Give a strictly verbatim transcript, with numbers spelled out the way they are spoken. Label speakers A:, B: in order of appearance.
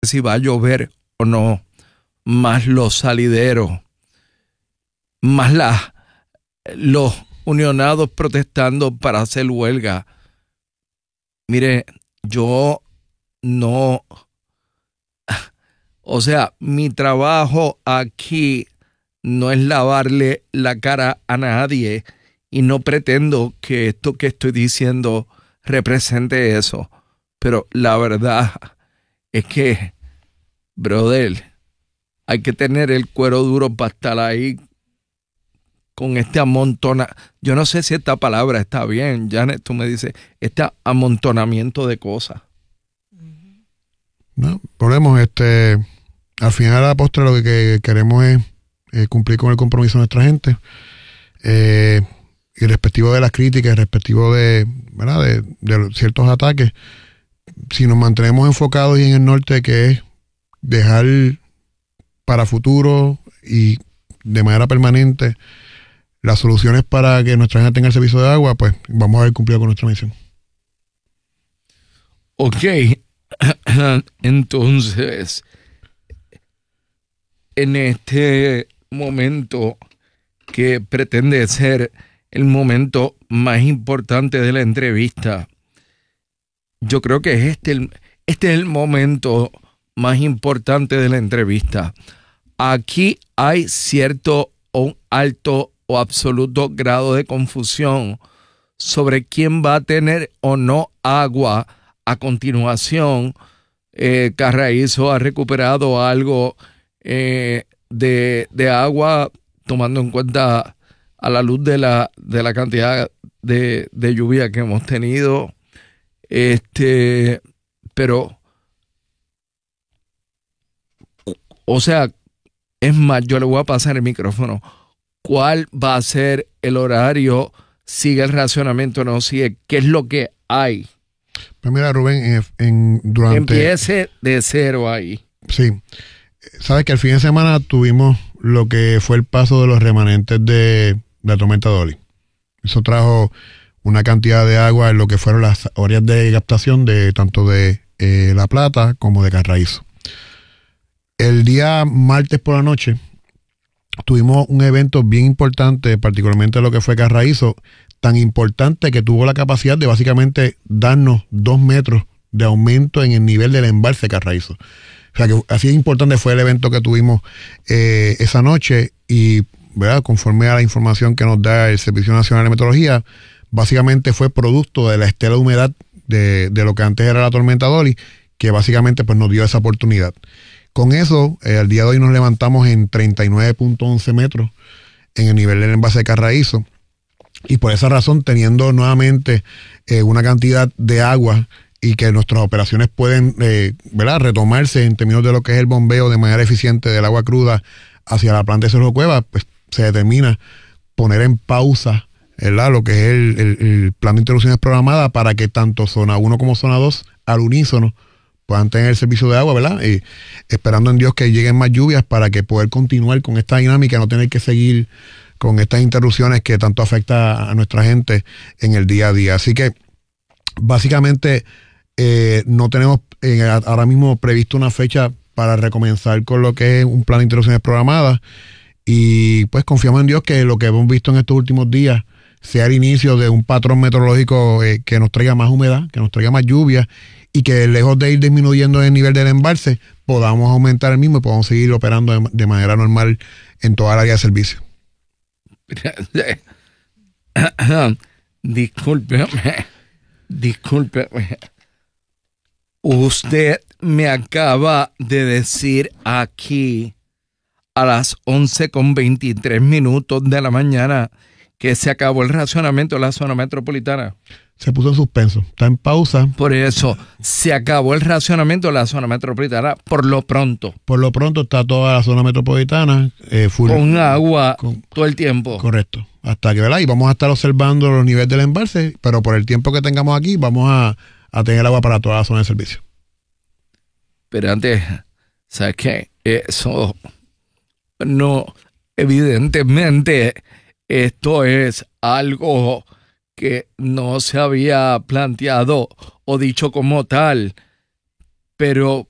A: si va a llover o no, más los salideros, más la, los unionados protestando para hacer huelga. Mire, yo no, o sea, mi trabajo aquí no es lavarle la cara a nadie y no pretendo que esto que estoy diciendo represente eso. Pero la verdad es que, brother, hay que tener el cuero duro para estar ahí con este amontona. Yo no sé si esta palabra está bien, Janet, tú me dices, este amontonamiento de cosas.
B: No, ponemos este, al final a la postre lo que, que queremos es eh, cumplir con el compromiso de nuestra gente, eh, y respectivo de las críticas, respectivo de, ¿verdad? de, de ciertos ataques. Si nos mantenemos enfocados y en el norte, que es dejar para futuro y de manera permanente las soluciones para que nuestra gente tenga el servicio de agua, pues vamos a haber cumplido con nuestra misión.
A: Ok, entonces, en este momento que pretende ser el momento más importante de la entrevista, yo creo que es este, el, este es el momento más importante de la entrevista. Aquí hay cierto o alto o absoluto grado de confusión sobre quién va a tener o no agua a continuación. Eh, Carraízo ha recuperado algo eh, de, de agua, tomando en cuenta a la luz de la, de la cantidad de, de lluvia que hemos tenido. Este, pero, o sea, es más, yo le voy a pasar el micrófono. ¿Cuál va a ser el horario? ¿Sigue el racionamiento o no sigue? ¿Qué es lo que hay?
B: Pues mira, Rubén, en, en, durante...
A: Empiece de cero ahí.
B: Sí. Sabes que el fin de semana tuvimos lo que fue el paso de los remanentes de, de la tormenta Dolly. Eso trajo una cantidad de agua en lo que fueron las áreas de captación de tanto de eh, La Plata como de Carraízo. El día martes por la noche tuvimos un evento bien importante, particularmente lo que fue Carraízo, tan importante que tuvo la capacidad de básicamente darnos dos metros de aumento en el nivel del embalse de Carraízo. O sea que así de importante fue el evento que tuvimos eh, esa noche y, ¿verdad?, conforme a la información que nos da el Servicio Nacional de Meteorología, básicamente fue producto de la estela de humedad de, de lo que antes era la tormenta Dolly, que básicamente pues, nos dio esa oportunidad. Con eso, eh, al día de hoy nos levantamos en treinta y nueve punto once metros en el nivel del embalse de Carraízo. Y por esa razón, teniendo nuevamente eh, una cantidad de agua y que nuestras operaciones pueden eh, ¿verdad? retomarse en términos de lo que es el bombeo de manera eficiente del agua cruda hacia la planta de Cerro Cueva, pues se determina poner en pausa, ¿verdad?, lo que es el, el, el plan de interrupciones programadas para que tanto zona uno como zona dos al unísono puedan tener el servicio de agua, ¿verdad? Y esperando en Dios que lleguen más lluvias para que poder continuar con esta dinámica, no tener que seguir con estas interrupciones que tanto afecta a nuestra gente en el día a día. Así que básicamente eh, no tenemos eh, ahora mismo previsto una fecha para recomenzar con lo que es un plan de interrupciones programadas y pues confiamos en Dios que lo que hemos visto en estos últimos días sea el inicio de un patrón meteorológico eh, que nos traiga más humedad, que nos traiga más lluvia y que lejos de ir disminuyendo el nivel del embalse, podamos aumentar el mismo y podamos seguir operando de, de manera normal en toda el área de servicio.
A: Discúlpeme, discúlpeme. Usted me acaba de decir aquí a las once con veintitrés minutos de la mañana que se acabó el racionamiento de la zona metropolitana.
B: Se puso en suspenso, está en pausa.
A: Por eso, se acabó el racionamiento de la zona metropolitana por lo pronto.
B: Por lo pronto está toda la zona metropolitana eh, full,
A: con agua
B: con,
A: todo el tiempo.
B: Correcto. Hasta que, ¿verdad? Y vamos a estar observando los niveles del embalse, pero por el tiempo que tengamos aquí, vamos a, a tener agua para toda la zona de servicio.
A: Pero antes, ¿sabes qué? Eso no, evidentemente, esto es algo que no se había planteado o dicho como tal, pero